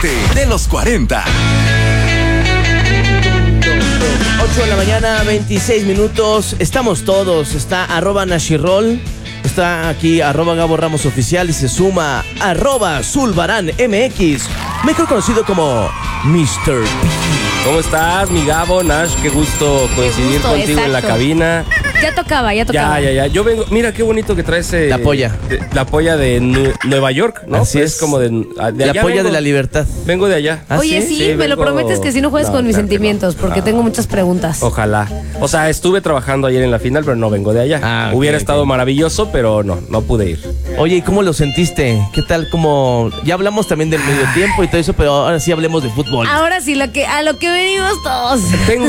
parte de los 40. 8 de la mañana, 26 minutos. Estamos todos. Está @Nashirol. Está aquí @Gabo Ramos Oficial. Y se suma @Zulbarán MX, mejor conocido como Mr. P. ¿Cómo estás, mi Gabo, Nash? Qué gusto coincidir contigo en la cabina. Ya tocaba. Ya. Yo vengo, mira qué bonito que traes la polla. La polla de Nueva York, ¿no? Así pues es como de la polla vengo, de la libertad. Vengo de allá. Oye, sí, me lo prometes que si no juegues con mis sentimientos, porque tengo muchas preguntas. Ojalá. O sea, estuve trabajando ayer en la final, pero no vengo de allá. Hubiera estado maravilloso, pero no pude ir. Oye, ¿y cómo lo sentiste? ¿Qué tal? Como ya hablamos también del medio tiempo y todo eso, pero ahora sí hablemos de fútbol. Ahora sí, a lo que venimos todos.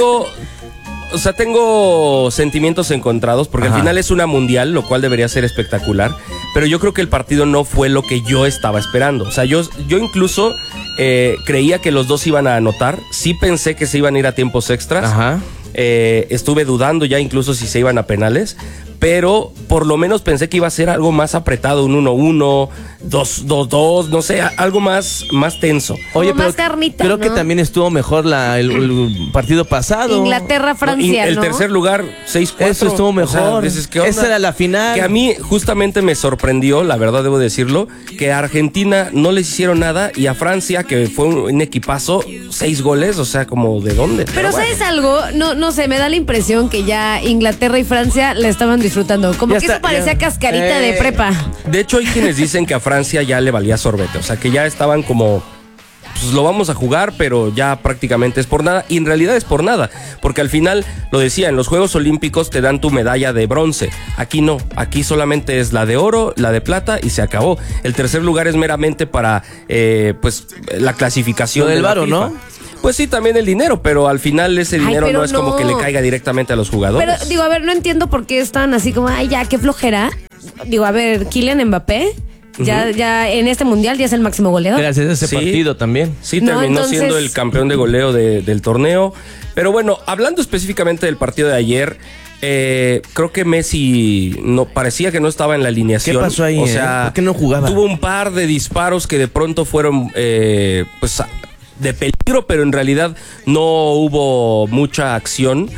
Tengo sentimientos encontrados porque al final es una mundial, lo cual debería ser espectacular, pero yo creo que el partido no fue lo que yo estaba esperando. O sea, yo incluso creía que los dos iban a anotar, sí pensé que se iban a ir a tiempos extras. Ajá. Estuve dudando ya incluso si se iban a penales, pero por lo menos pensé que iba a ser algo más apretado, un 1-1, 2-2, no sé, algo más tenso. Oye, pero más carnita, creo ¿no? que también estuvo mejor el partido pasado. Inglaterra-Francia, El tercer lugar, 6-4. Eso estuvo mejor. O sea, dices, ¿qué onda? Esa era la final. Que a mí justamente me sorprendió, la verdad debo decirlo, que a Argentina no les hicieron nada y a Francia, que fue un equipazo, 6 goles, o sea, como ¿de dónde? Pero ¿sabes algo? No sé, me da la impresión que ya Inglaterra y Francia la estaban disfrutando. Como ya que está, eso parecía ya. cascarita de prepa. De hecho, hay quienes dicen que a Francia ya le valía sorbete, o sea, que ya estaban como, pues lo vamos a jugar, pero ya prácticamente es por nada, y en realidad es por nada, porque al final, lo decía, en los Juegos Olímpicos te dan tu medalla de bronce, aquí no, aquí solamente es la de oro, la de plata y se acabó. El tercer lugar es meramente para, pues, la clasificación. Lo del de la varo, FIFA. ¿no? Pues sí, también el dinero, pero al final ese dinero pero no es como que le caiga directamente a los jugadores. Pero digo, a ver, no entiendo por qué están así como, ay, ya, qué flojera. Digo, a ver, Kylian Mbappé, ya en este mundial ya es el máximo goleador. Gracias a ese Sí. partido también. Sí, No, terminó entonces- siendo el campeón de goleo del torneo. Pero bueno, hablando específicamente del partido de ayer, creo que Messi parecía que no estaba en la alineación. ¿Qué pasó ahí? O sea, ¿por qué no jugaba? Tuvo un par de disparos que de pronto fueron pues de peligro, pero en realidad no hubo mucha acción.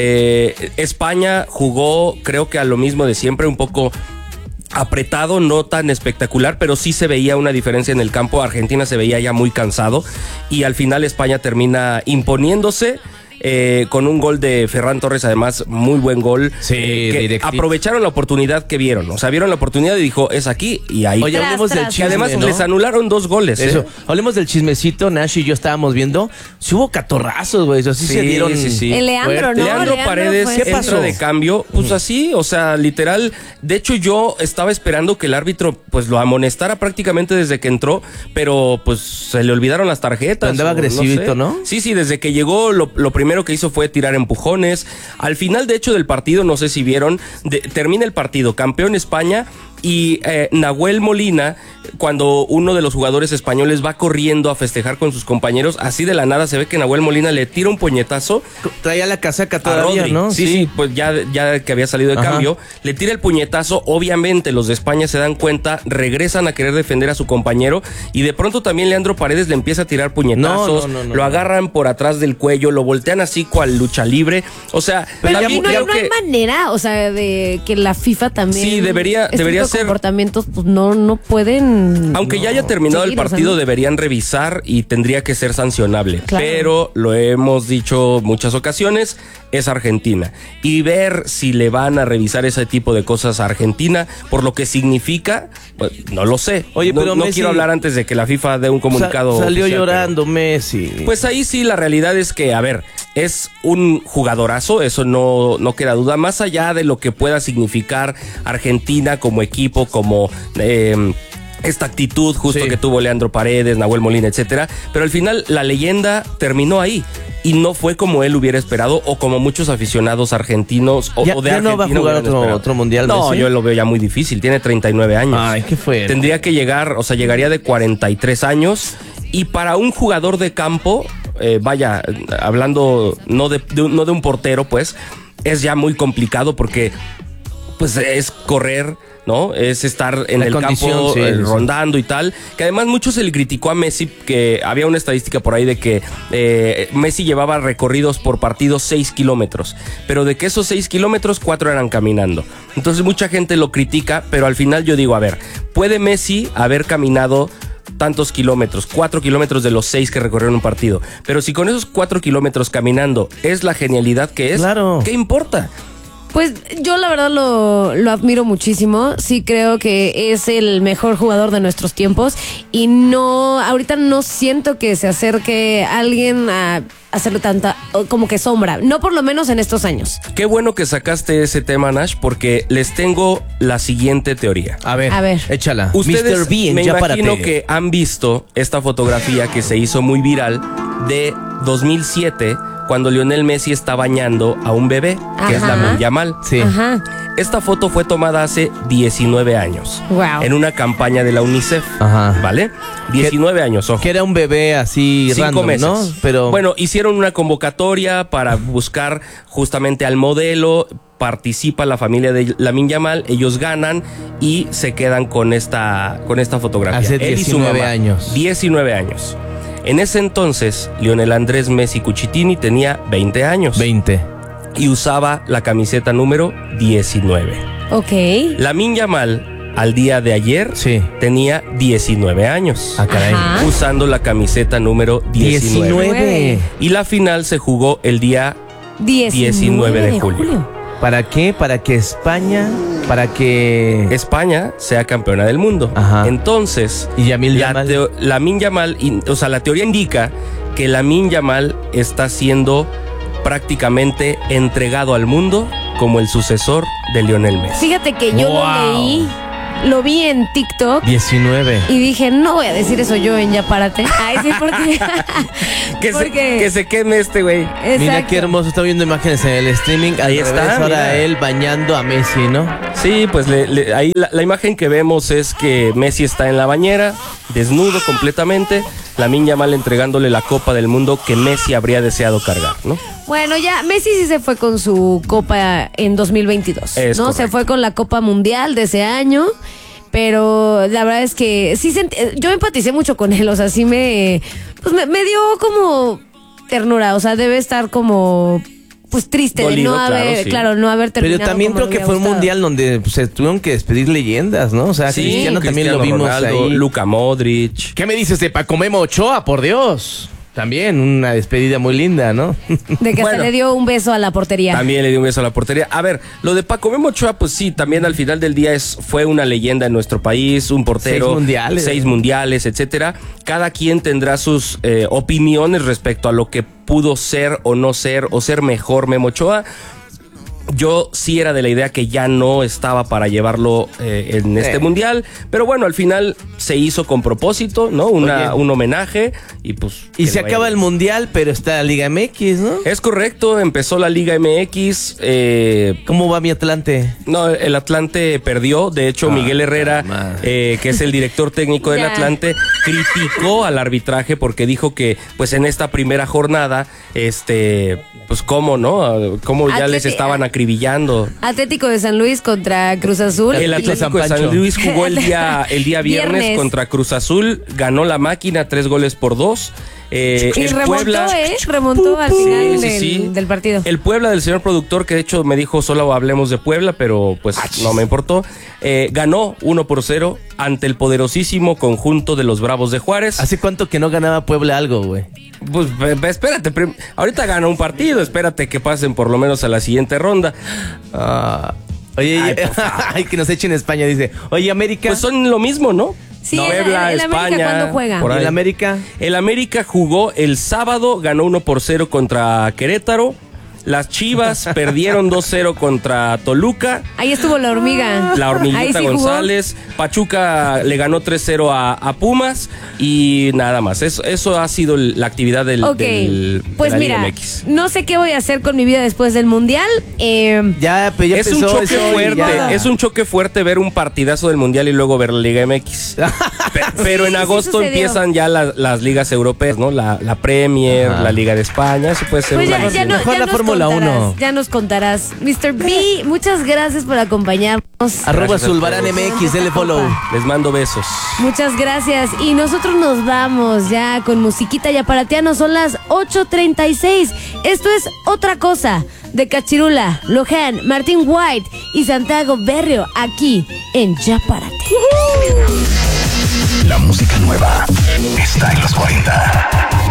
España jugó, creo que a lo mismo de siempre, un poco apretado, no tan espectacular, pero sí se veía una diferencia en el campo. Argentina se veía ya muy cansado y al final España termina imponiéndose con un gol de Ferran Torres, además muy buen gol. Sí, que directito. aprovecharon la oportunidad que vieron, o sea, vieron la oportunidad y dijo, es aquí y ahí. Oye, hablemos del tras. chisme, Que además ¿no? les anularon 2 goles. Eso, hablemos del chismecito. Nash y yo estábamos viendo. Sí hubo catorrazos, güey. Así se dieron. Sí. El Leandro, fuerte. ¿no? Leandro Paredes fue- ¿Qué pasó? entra de cambio, pues así, o sea, literal. De hecho, yo estaba esperando que el árbitro pues lo amonestara prácticamente desde que entró, pero pues se le olvidaron las tarjetas. Andaba o agresivito, sé. ¿no? Sí, desde que llegó lo primero que hizo fue tirar empujones. Al final, de hecho, del partido, no sé si vieron, termina el partido, campeón España. Y Nahuel Molina, cuando uno de los jugadores españoles va corriendo a festejar con sus compañeros, así de la nada se ve que Nahuel Molina le tira un puñetazo Traía la casaca a todavía, Rodri, ¿no? Sí, pues ya que había salido de Ajá. cambio, le tira el puñetazo. Obviamente los de España se dan cuenta, regresan a querer defender a su compañero y de pronto también Leandro Paredes le empieza a tirar puñetazos, No. lo agarran por atrás del cuello, lo voltean así cual lucha libre. O sea, Pero también no creo hay manera, o sea, de que la FIFA también. Sí, debería tipo de ser. comportamientos, pues no pueden. Aunque ya haya terminado seguir, el partido, o sea, deberían revisar y tendría que ser sancionable. Claro. Pero lo hemos dicho muchas ocasiones, es Argentina. Y ver si le van a revisar ese tipo de cosas a Argentina, por lo que significa, pues no lo sé. Oye, pero no Messi- quiero hablar antes de que la FIFA dé un comunicado. Salió oficial, llorando Messi. pero, pues ahí sí, la realidad es que, a ver, es un jugadorazo, eso no queda duda. Más allá de lo que pueda significar Argentina como equipo, como esta actitud justo Sí. que tuvo Leandro Paredes, Nahuel Molina, etcétera. Pero al final la leyenda terminó ahí. Y no fue como él hubiera esperado o como muchos aficionados argentinos o de ya Argentina no va a jugar hubieran esperado. otro mundial, No, Messi. yo lo veo ya muy difícil. Tiene 39 años. Ay, qué fuerte. Tendría que llegar, o sea, llegaría de 43 años. Y para un jugador de campo, vaya, hablando no de un portero, pues, es ya muy complicado porque pues es correr, ¿no? Es estar en La el condición, campo sí, sí. rondando y tal. Que además mucho se le criticó a Messi, que había una estadística por ahí de que Messi llevaba recorridos por partido 6 kilómetros. Pero de que esos 6 kilómetros, 4 eran caminando. Entonces mucha gente lo critica, pero al final yo digo, a ver, ¿puede Messi haber caminado tantos kilómetros, 4 kilómetros de los 6 que recorrió en un partido? Pero si con esos 4 kilómetros caminando es la genialidad que es, Claro. ¿qué importa? Pues yo la verdad lo admiro muchísimo. Sí creo que es el mejor jugador de nuestros tiempos y ahorita no siento que se acerque alguien a hacerlo tanta como que sombra, no por lo menos en estos años. Qué bueno que sacaste ese tema, Nash, porque les tengo la siguiente teoría. A ver, échala. Ustedes Mr. Bean, me ya para imagino que han visto esta fotografía que se hizo muy viral de 2007, cuando Lionel Messi está bañando a un bebé, que es Ajá. Lamine Yamal. Sí. Ajá. Esta foto fue tomada hace 19 años. Wow. En una campaña de la UNICEF. Ajá. ¿Vale? 19 años, ojo. Que era un bebé así 5 random, meses. ¿no? Pero Bueno, hicieron una convocatoria para buscar justamente al modelo. Participa la familia de Lamine Yamal, ellos ganan y se quedan con esta fotografía. Hace Él y su 19 mamá. años. 19 años. En ese entonces, Lionel Andrés Messi Cucitini tenía 20 años 20. y usaba la camiseta número 19. Ok. Lamine Yamal, al día de ayer, Sí. tenía 19 años. Ah, caray. Ajá. Usando la camiseta número 19. 19. Y la final se jugó el día 19 de julio. ¿Para qué? Para que España, para que España sea campeona del mundo. Ajá. Entonces, y Yamil Yamal. Lamine Yamal, o sea, la teoría indica que Lamine Yamal está siendo prácticamente entregado al mundo como el sucesor de Lionel Messi. Fíjate que yo Wow. lo vi en TikTok 19. y dije, no voy a decir eso yo en Ya Párate. Ay, sí, porque... Que se queme este güey. Mira Exacto. qué hermoso, está viendo imágenes en el streaming. Ahí Al está, revés, ahora mira. él bañando a Messi, ¿no? Sí, pues ahí la imagen que vemos es que Messi está en la bañera, desnudo completamente. Lamine Yamal entregándole la Copa del Mundo que Messi habría deseado cargar, ¿no? Bueno, ya Messi sí se fue con su Copa en 2022, Es ¿no? correcto. Se fue con la Copa Mundial de ese año, pero la verdad es que sí yo empaticé mucho con él, o sea, sí me dio como ternura, o sea, debe estar como pues triste Dolido, de no haber, sí. no haber terminado. Pero también como creo le que hubiera fue un gustado. mundial donde pues, se tuvieron que despedir leyendas, ¿no? O sea, Sí, Cristiano también lo vimos Ronaldo, ahí. Luka Modric. ¿Qué me dices de Paco Memo Ochoa, por Dios? También una despedida muy linda, ¿no? De que Bueno. se le dio un beso a la portería. También le dio un beso a la portería. A ver, lo de Paco Memo Ochoa, pues sí, también al final del día fue una leyenda en nuestro país, un portero. 6 mundiales. 6 mundiales, etcétera. Cada quien tendrá sus opiniones respecto a lo que pudo ser o no ser, o ser mejor Memo Ochoa. Yo sí era de la idea que ya no estaba para llevarlo en este mundial, pero bueno, al final se hizo con propósito, ¿no? Un homenaje y pues... Y que se le vaya acaba bien. el mundial, pero está la Liga MX, ¿no? Es correcto, empezó la Liga MX. ¿Cómo va mi Atlante? No, el Atlante perdió. De hecho, Miguel Herrera, que es el director técnico del Ya. Atlante, criticó al arbitraje porque dijo que, pues, en esta primera jornada, pues, cómo, ¿no? Cómo ya les estaban acribillando. Atlético de San Luis contra Cruz Azul. El Atlético de San Luis jugó el día viernes contra Cruz Azul, ganó la máquina 3-2. Y El remontó, Puebla- remontó al final Sí. del partido. El Puebla del señor productor, que de hecho me dijo solo hablemos de Puebla, pero pues no me importó. Ganó 1-0 ante el poderosísimo conjunto de los Bravos de Juárez. ¿Hace cuánto que no ganaba Puebla algo, güey? Pues espérate, ahorita gana un partido, espérate que pasen por lo menos a la siguiente ronda. Oye, Ay, por favor. ay, que nos echen España, dice. Oye, América. Pues son lo mismo, ¿no? Sí, Puebla, el América, España. ¿cuándo juega? por ¿Y ahí. el América? El América jugó el sábado, ganó 1-0 contra Querétaro. Las Chivas perdieron 2-0 contra Toluca. Ahí estuvo la hormiga. La Ahí Hormiguita sí jugó. González. Pachuca le ganó 3-0 a Pumas. Y nada más. Eso ha sido la actividad de Ok, pues la Liga mira, MX. no sé qué voy a hacer con mi vida después del Mundial. Ya Es un empezó choque eso y fuerte, ya. es un choque fuerte ver un partidazo del Mundial y luego ver la Liga MX. Pero en Sí, agosto sucedió. empiezan ya las ligas europeas, ¿no? La Premier, Ajá. la Liga de España, eso puede ser Pues una ya opción. no Mejor la nos Fórmula Fórmula 1. Ya nos contarás. Mr. B, muchas gracias por acompañarnos. @Zulbarán MX, denle follow. Les mando besos. Muchas gracias. Y nosotros nos vamos ya con musiquita y aparatiano. Son las 8:36. Esto es Otra Cosa de Cachirula, Lohan, Martín White y Santiago Berrio aquí en Ya Párate.